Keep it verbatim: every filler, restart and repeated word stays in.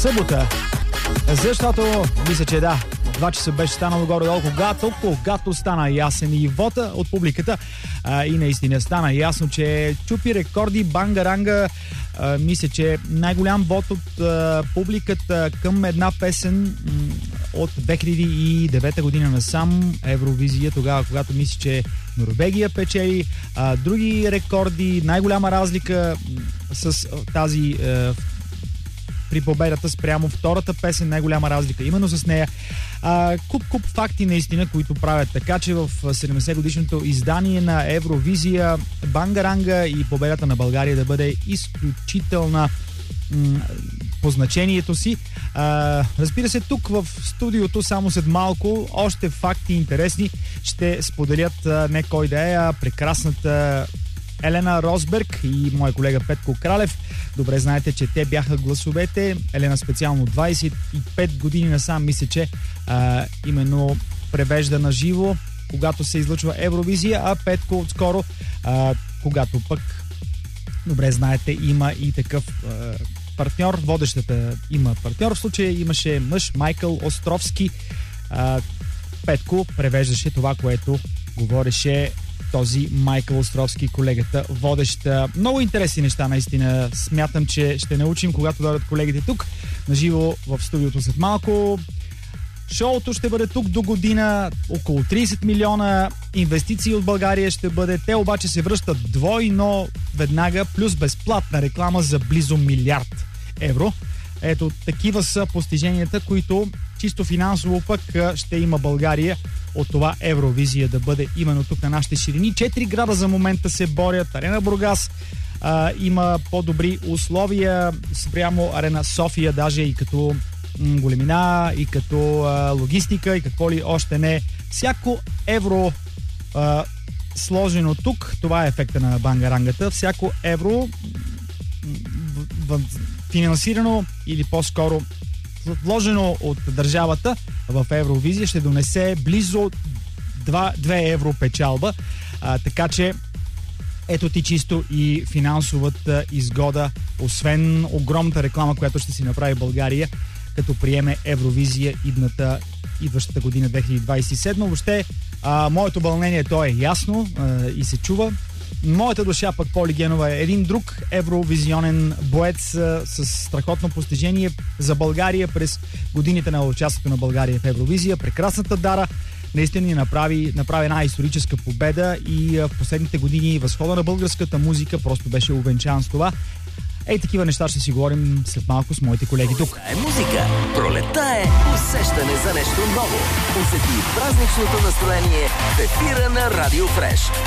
събота. Защото, мисля, че да, два часа беше станало горе-долу, когато, когато стана ясен и вота от публиката. А, и наистина стана ясно, че чупи рекорди Бангаранга. А, мисля, че най-голям вот от а, публиката към една песен м- от две хиляди и девета година насам. Евровизия, тогава, когато мисля, че Норвегия печели. А, други рекорди, най-голяма разлика м- с тази а, при победата спрямо втората песен, най-голяма разлика именно с нея. А, куп, куп факти наистина, които правят така, че в седемдесет годишното издание на Евровизия Бангаранга и победата на България да бъде изключителна м- по значението си. А, разбира се, тук в студиото само след малко още факти интересни ще споделят а, не кой да е, а прекрасната Елена Росберг и моя колега Петко Кралев. Добре знаете, че те бяха гласовете. Елена специално двайсет и пет години насам, мисля, че а, именно превежда на живо, когато се излъчва Евровизия, а Петко отскоро, а, когато пък, добре знаете, има и такъв а, партньор. Водещата има партньор. В случая имаше мъж, Майкъл Островски. А, Петко превеждаше това, което говореше този Майкъл Островски, колегата водещ. Много интересни неща, наистина. Смятам, че ще научим, когато дойдат колегите тук, наживо в студиото след малко. Шоуто ще бъде тук до година, около трийсет милиона инвестиции от България ще бъде. Те обаче се връщат двойно веднага, плюс безплатна реклама за близо милиард евро. Ето, такива са постиженията, които чисто финансово пък ще има България от това Евровизия да бъде именно тук на нашите ширини. Четири града за момента се борят. Арена Бургас а, има по-добри условия спрямо Арена София, даже и като м- големина, и като а, логистика, и какво ли още не. Всяко евро а, сложено тук, това е ефекта на бангарангата, всяко евро в, в, финансирано или по-скоро вложено от държавата в Евровизия ще донесе близо две евро печалба. А, така че ето ти чисто и финансовата изгода, освен огромната реклама, която ще си направи България, като приеме Евровизия идната, идващата година две хиляди двайсет и седма. Въобще, а, моето вълнение, то е ясно а, и се чува. Моята душа пък, Поли Генова, е един друг евровизионен боец а, с страхотно постижение за България през годините на участието на България в Евровизия. Прекрасната Дара наистина ни направи, направи една историческа победа и а, в последните години възхода на българската музика просто беше увенчан с това. Ей, такива неща ще си говорим след малко с моите колеги тук. Е музика. Пролетта е усещане за нещо ново. Усети празничното настроение в ефира на Радио Фреш.